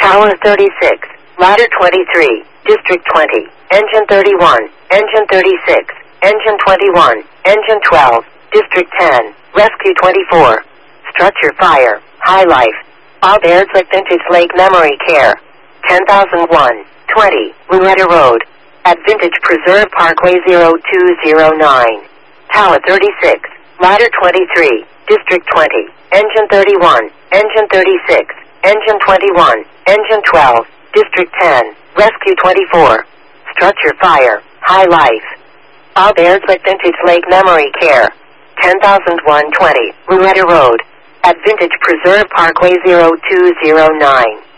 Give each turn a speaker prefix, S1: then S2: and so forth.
S1: Tower 36, Ladder 23, District 20, Engine 31, Engine 36, Engine 21, Engine 12, District 10, Rescue 24. Structure fire, High Life. All Bearslick Vintage Lake Memory Care. 10,001, 20, Louetta Road. At Vintage Preserve Parkway 0209. Tower 36, Ladder 23, District 20, Engine 31, Engine 36, Engine 21, Engine 12, District 10, Rescue 24. Structure fire, High Life. All Bearslick Vintage Lake Memory Care. 10,001, 20, Louetta Road. At Vintage Preserve Parkway 0209.